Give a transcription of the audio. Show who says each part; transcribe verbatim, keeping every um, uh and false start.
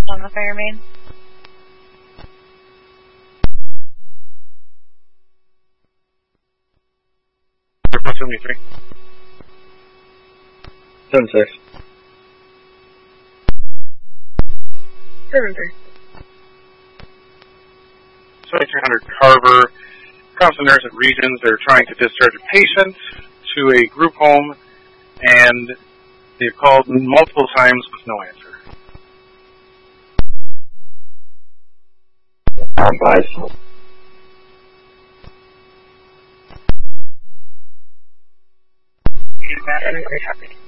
Speaker 1: on the fire main.
Speaker 2: seventy-three.
Speaker 3: seven six.
Speaker 1: seven three.
Speaker 2: seventy-three hundred Carver. Constant Nurse at Regions. They're trying to discharge a patient to a group home, and they've called multiple times with no answer.
Speaker 3: Advice.
Speaker 1: Very, very happy.